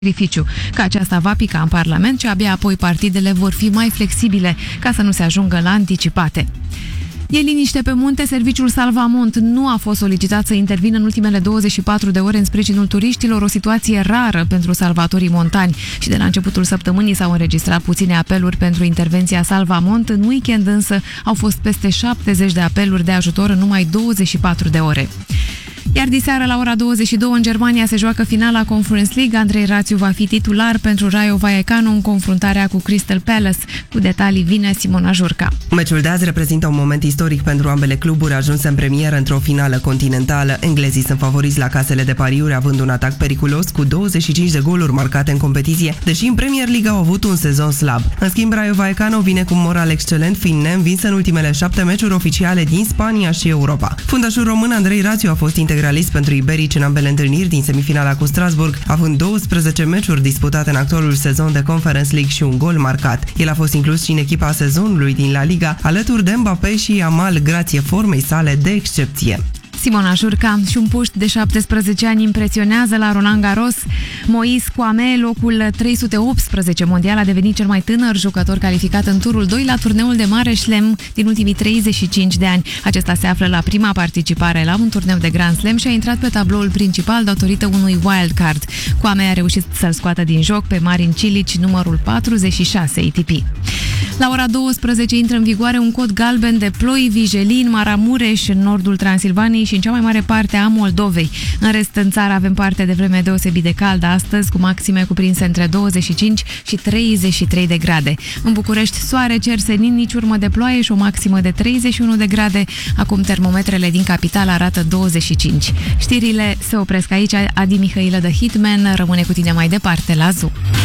sacrificiu, că aceasta va pica în Parlament și abia apoi partidele vor fi mai flexibile ca să nu se ajungă la anticipate. E liniște pe munte, serviciul Salvamont nu a fost solicitat să intervină în ultimele 24 de ore în sprijinul turiștilor, o situație rară pentru salvatorii montani. Și de la începutul săptămânii s-au înregistrat puține apeluri pentru intervenția Salvamont, în weekend însă au fost peste 70 de apeluri de ajutor în numai 24 de ore. Iar diseară la ora 22 în Germania se joacă finala Conference League. Andrei Rațiu va fi titular pentru Rayo Vallecano în confruntarea cu Crystal Palace. Cu detalii vine Simona Jurca. Meciul de azi reprezintă un moment istoric pentru ambele cluburi ajunse în premieră într-o finală continentală. Englezii sunt favoriți la casele de pariuri, având un atac periculos cu 25 de goluri marcate în competiție, deși în Premier League au avut un sezon slab. În schimb, Rayo Vallecano vine cu un moral excelent, fiind neînvins în ultimele 7 meciuri oficiale din Spania și Europa. Fundașul român Andrei Rațiu a fost integralist pentru iberici în ambele întâlniri din semifinala cu Strasbourg, având 12 meciuri disputate în actualul sezon de Conference League și un gol marcat. El a fost inclus și în echipa sezonului din La Liga, alături de Mbappé și Yamal, grație formei sale de excepție. Simona Jurca și un puști de 17 ani impresionează la Roland Garros. Moise Kouame, locul 318 mondial, a devenit cel mai tânăr jucător calificat în turul 2 la turneul de mare Slam din ultimii 35 de ani. Acesta se află la prima participare la un turneu de Grand Slam și a intrat pe tabloul principal datorită unui wildcard. Kouame a reușit să-l scoată din joc pe Marin Cilic, numărul 46 ATP. La ora 12 intră în vigoare un cod galben de ploi, vijelin, Maramureș în nordul Transilvaniei și în cea mai mare parte a Moldovei. În rest, în țară avem parte de vreme deosebit de caldă astăzi, cu maxime cuprinse între 25 și 33 de grade. În București, soare, cer senin, nici urmă de ploaie și o maximă de 31 de grade. Acum termometrele din capitală arată 25. Știrile se opresc aici. Adi Mihailă de Hitman rămâne cu tine mai departe la Zoo.